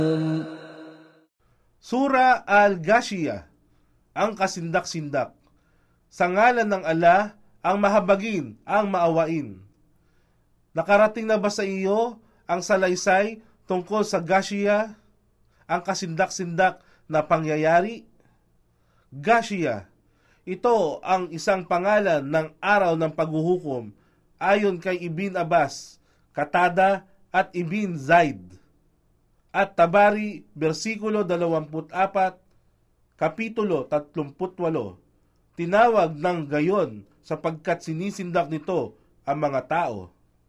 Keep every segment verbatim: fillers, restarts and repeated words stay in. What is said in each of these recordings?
Sura Al-Ghashiyah, ang kasindak-sindak. Sa ngalan ng ala, ang mahabagin, ang maawain. Nakarating na ba sa iyo ang salaysay tungkol sa Ghashiyah, ang kasindak-sindak na pangyayari? Ghashiyah, ito ang isang pangalan ng araw ng paghuhukom ayon kay Ibn Abbas, Qatada at Ibn Zaid. At Tabari, versikulo dalawampu't apat, kapitulo tatlumput walo, tinawag ng gayon sapagkat sinisindak nito ang mga tao.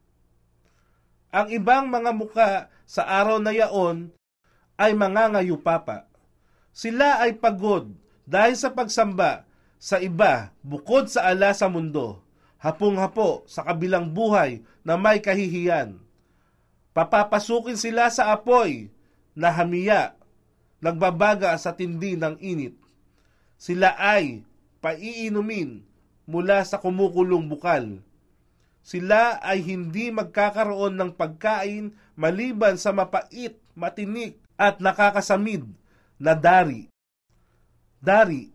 Ang ibang mga muka sa araw na yaon ay mangangayupapa. Sila ay pagod dahil sa pagsamba sa iba bukod sa ala sa mundo, hapong-hapo sa kabilang buhay na may kahihiyan. Papapasukin sila sa apoy na hamiya, nagbabaga sa tindi ng init. Sila ay paiinumin mula sa kumukulong bukal. Sila ay hindi magkakaroon ng pagkain maliban sa mapait, matinik at nakakasamid na dari. Dari.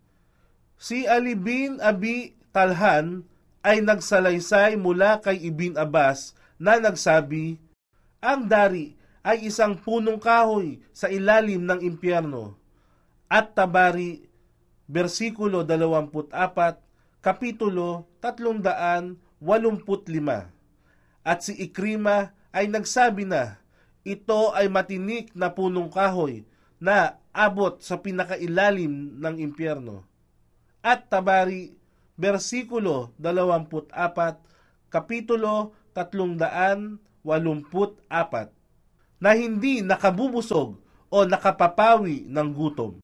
Si Ali bin Abi Talhan ay nagsalaysay mula kay Ibn Abbas na nagsabi, ang dari ay isang punong kahoy sa ilalim ng impyerno. At Tabari, versikulo dalawamput apat, kapitulo tatlong daan walumput lima. At si Ikrima ay nagsabi na, ito ay matinik na punong kahoy na abot sa pinakailalim ng impyerno. At Tabari, versikulo dalawamput apat, kapitulo tatlong daan walumput apat, na hindi nakabubusog o nakapapawi ng gutom.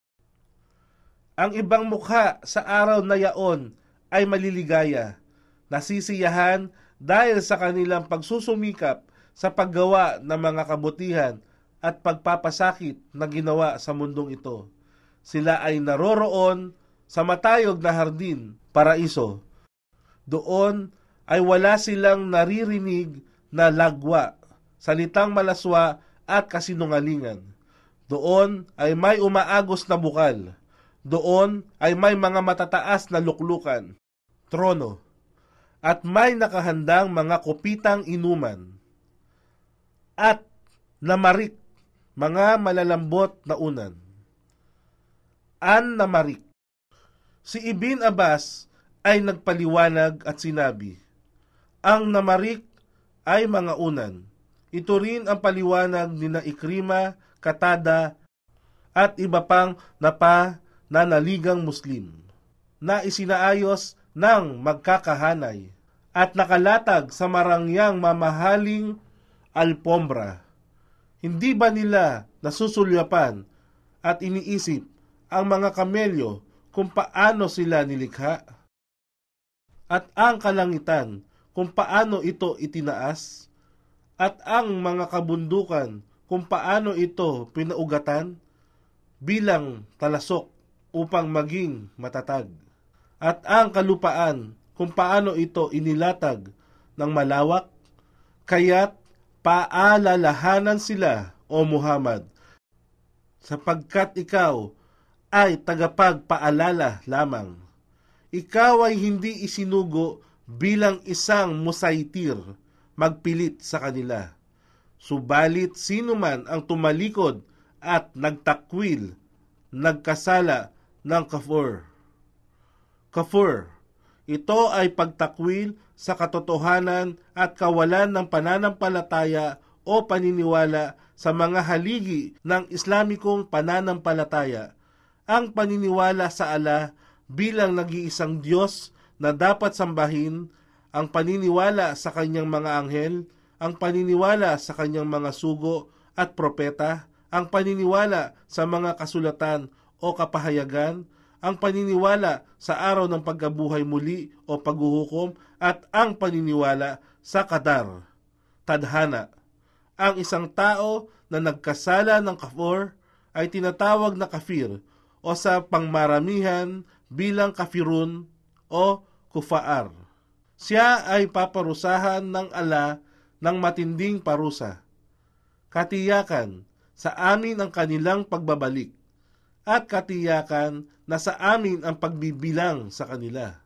Ang ibang mukha sa araw na yaon ay maliligaya, nasisiyahan dahil sa kanilang pagsusumikap sa paggawa ng mga kabutihan at pagpapasakit na ginawa sa mundong ito. Sila ay naroroon sa matayog na hardin, paraiso. Doon ay wala silang naririnig na lagwa, salitang malaswa at kasinungalingan. Doon ay may umaagos na bukal. Doon ay may mga matataas na luklukan, trono, at may nakahandang mga kopitang inuman. At namarik, mga malalambot na unan. An namarik. Si Ibn Abbas ay nagpaliwanag at sinabi, ang namarik ay mga unan. Ito rin ang paliwanag ni na Ikrima, Qatada, at iba pang napananaligang Muslim, na isinaayos ng magkakahanay at nakalatag sa marangyang mamahaling alpombra. Hindi ba nila nasusulyapan at iniisip ang mga kamelyo kung paano sila nilikha? At ang kalangitan, kung paano ito itinaas, at ang mga kabundukan kung paano ito pinaugatan bilang talasok upang maging matatag, at ang kalupaan kung paano ito inilatag ng malawak, kaya't paalalahanan sila, O Muhammad, sapagkat ikaw ay tagapagpaalala lamang. Ikaw ay hindi isinugo bilang isang musaitir, magpilit sa kanila. Subalit sino man ang tumalikod at nagtakwil, nagkasala ng kafur. Kafur, ito ay pagtakwil sa katotohanan at kawalan ng pananampalataya o paniniwala sa mga haligi ng Islamikong pananampalataya. Ang paniniwala sa Allah bilang nag-iisang Diyos na dapat sambahin, ang paniniwala sa kanyang mga anghel, ang paniniwala sa kanyang mga sugo at propeta, ang paniniwala sa mga kasulatan o kapahayagan, ang paniniwala sa araw ng pagkabuhay muli o paghuhukom, at ang paniniwala sa qadar, tadhana. Ang isang tao na nagkasala ng kafur ay tinatawag na kafir o sa pangmaramihan bilang kafirun o kufaar. Siya ay paparusahan ng Allah ng matinding parusa. Katiyakan, sa amin ang kanilang pagbabalik, at katiyakan na sa amin ang pagbibilang sa kanila.